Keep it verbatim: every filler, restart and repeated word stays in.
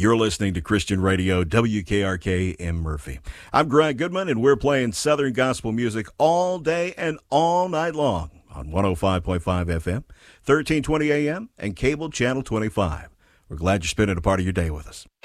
You're listening to Christian Radio, W K R K in Murphy. I'm Greg Goodman, and we're playing Southern gospel music all day and all night long on one oh five point five F M, thirteen twenty A M, and cable channel twenty-five. We're glad you're spending a part of your day with us.